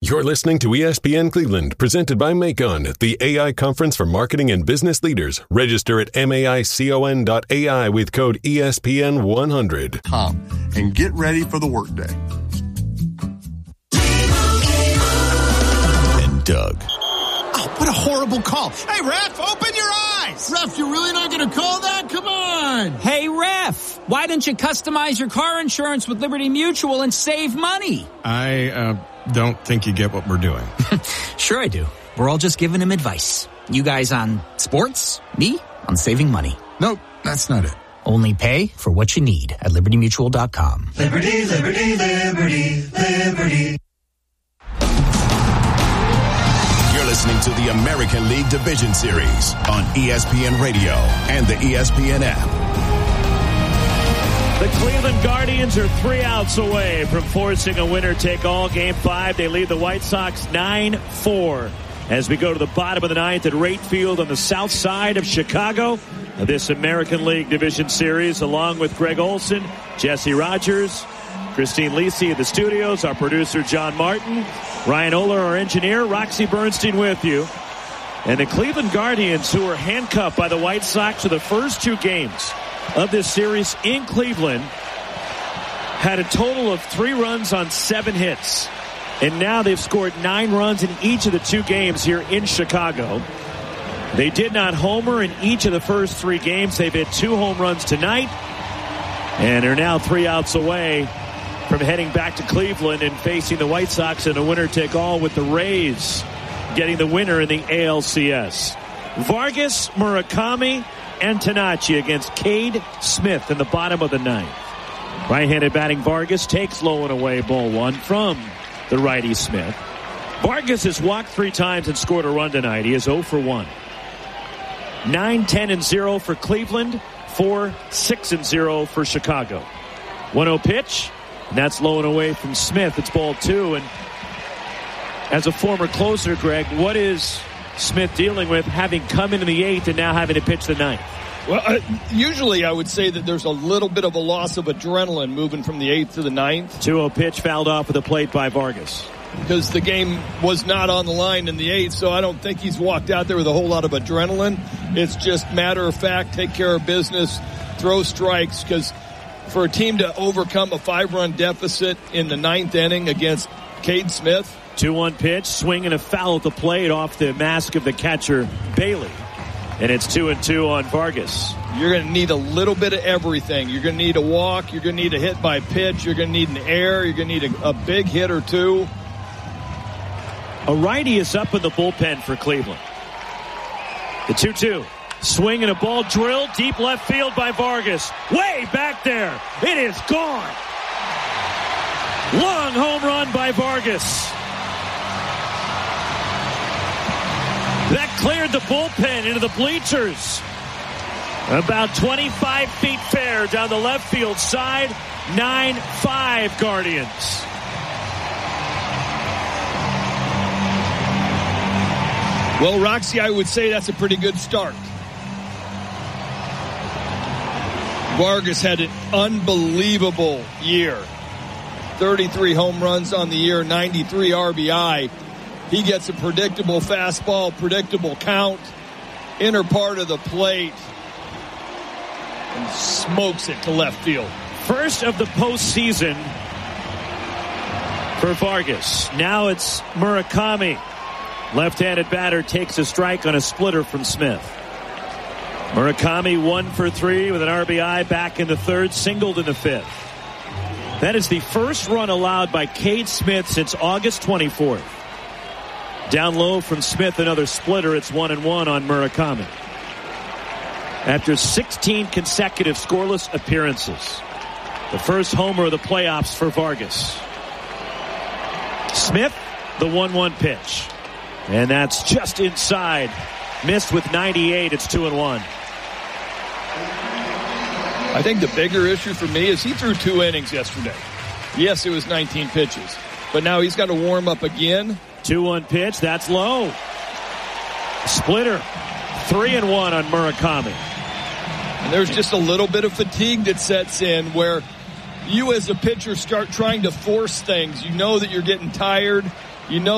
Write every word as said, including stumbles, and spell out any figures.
You're listening to E S P N Cleveland, presented by Macon, the A I conference for marketing and business leaders. Register at maicon dot A I with code E S P N one hundred. Tom, and get ready for the workday. And Doug. Oh, what a horrible call. Hey, ref, open your eyes. Ref, you're really not going to call that? Come on. Hey, ref, why didn't you customize your car insurance with Liberty Mutual and save money? I, uh... don't think you get what we're doing. Sure I do. We're all just giving him advice. You guys on sports, me on saving money. Nope, that's not it. Only pay for what you need at liberty mutual dot com. Liberty, liberty, liberty, liberty. You're listening to the American League Division Series on E S P N Radio and the E S P N app. The Cleveland Guardians are three outs away from forcing a winner-take-all. Game five, they lead the White Sox nine four. As we go to the bottom of the ninth at Rate Field on the south side of Chicago, this American League Division Series, along with Greg Olson, Jesse Rogers, Christine Lisi in the studios, our producer John Martin, Ryan Oler, our engineer, Roxy Bernstein with you. And the Cleveland Guardians, who were handcuffed by the White Sox for the first two games of this series in Cleveland, had a total of three runs on seven hits. And now they've scored nine runs in each of the two games here in Chicago. They did not homer in each of the first three games. They've hit two home runs tonight and are now three outs away from heading back to Cleveland and facing the White Sox in a winner-take-all, with the Rays getting the winner in the A L C S. Vargas, Murakami, and Tanachi against Cade Smith in the bottom of the ninth. Right-handed batting Vargas takes low and away, ball one from the righty Smith. Vargas has walked three times and scored a run tonight. He is oh for one. nine, ten, and zero for Cleveland. four, six, and zero for Chicago. one oh pitch, and that's low and away from Smith. It's ball two, and as a former closer, Greg, what is Smith dealing with, having come into the eighth and now having to pitch the ninth? Well, uh, usually I would say that there's a little bit of a loss of adrenaline moving from the eighth to the ninth. two oh pitch fouled off at the plate by Vargas. Because the game was not on the line in the eighth, so I don't think he's walked out there with a whole lot of adrenaline. It's just matter of fact, take care of business, throw strikes, because for a team to overcome a five-run deficit in the ninth inning against Cade Smith. two one pitch, swing and a foul at the plate off the mask of the catcher, Bailey. And it's two and two on Vargas. You're going to need a little bit of everything. You're going to need a walk. You're going to need a hit by pitch. You're going to need an error. You're going to need a, a big hit or two. A righty is up in the bullpen for Cleveland. The two two. Swing and a ball drilled deep left field by Vargas. Way back there. It is gone. Long home run by Vargas. That cleared the bullpen into the bleachers. About twenty-five feet fair down the left field side. nine five Guardians. Well, Roxy, I would say that's a pretty good start. Vargas had an unbelievable year. thirty-three home runs on the year, ninety-three R B I. He gets a predictable fastball, predictable count, inner part of the plate, and smokes it to left field. First of the postseason for Vargas. Now it's Murakami. Left-handed batter takes a strike on a splitter from Smith. Murakami one for three with an R B I back in the third, singled in the fifth. That is the first run allowed by Cade Smith since August twenty-fourth. Down low from Smith, another splitter. It's one and one on Murakami. After sixteen consecutive scoreless appearances, the first homer of the playoffs for Vargas. Smith, the one one pitch. And that's just inside. Missed with ninety-eight. It's two and one. I think the bigger issue for me is he threw two innings yesterday. Yes, it was nineteen pitches. But now he's got to warm up again. two one pitch. That's low. Splitter. three and one on Murakami. And there's just a little bit of fatigue that sets in where you as a pitcher start trying to force things. You know that you're getting tired. You know